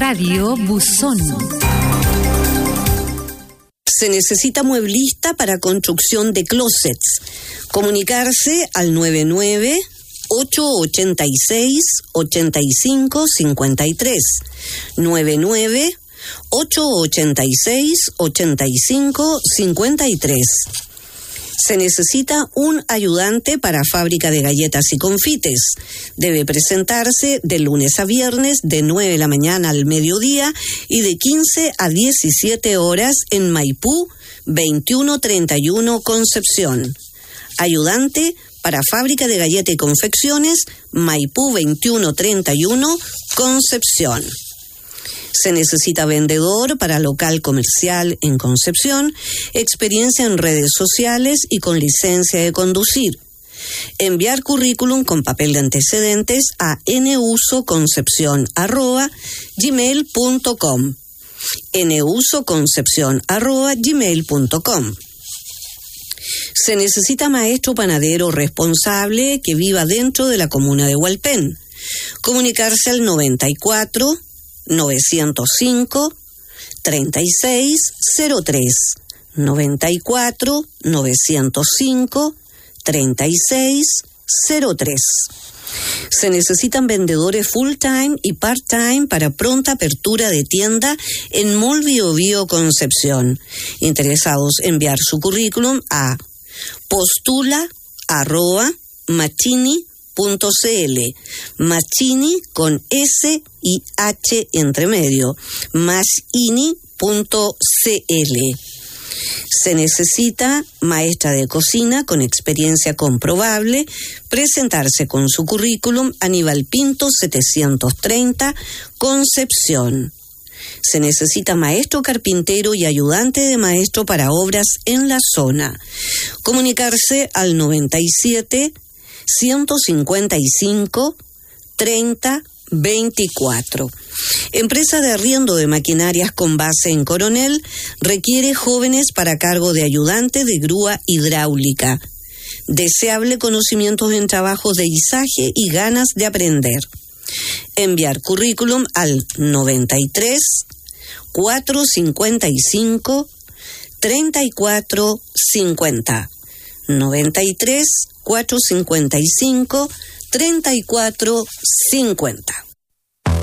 Radio Buzón. Se necesita mueblista para construcción de closets. Comunicarse al 99-886-8553. 99-886-8553. Se necesita un ayudante para fábrica de galletas y confites. Debe presentarse de lunes a viernes de 9 de la mañana al mediodía y de 15 a 17 horas en Maipú 2131 Concepción. Ayudante para fábrica de galletas y confecciones Maipú 2131 Concepción. Se necesita vendedor para local comercial en Concepción, experiencia en redes sociales y con licencia de conducir. Enviar currículum con papel de antecedentes a nusoconcepcion@gmail.com. nusoconcepcion@gmail.com. Se necesita maestro panadero responsable que viva dentro de la comuna de Hualpén. Comunicarse al 94-905-3603. 94-905-3603. Se necesitan vendedores full-time y part-time para pronta apertura de tienda en Mall Bio Bio Concepción. Interesados enviar su currículum a postula@machini.cl. Machini con S y H entre medio. Machini.cl. Se necesita maestra de cocina con experiencia comprobable, presentarse con su currículum Aníbal Pinto 730, Concepción. Se necesita maestro carpintero y ayudante de maestro para obras en la zona. Comunicarse al 97-155-30-24. Empresa de arriendo de maquinarias con base en Coronel requiere jóvenes para cargo de ayudante de grúa hidráulica. Deseable conocimientos en trabajos de izaje y ganas de aprender. Enviar currículum al 93-455-3450. 93-455-3450.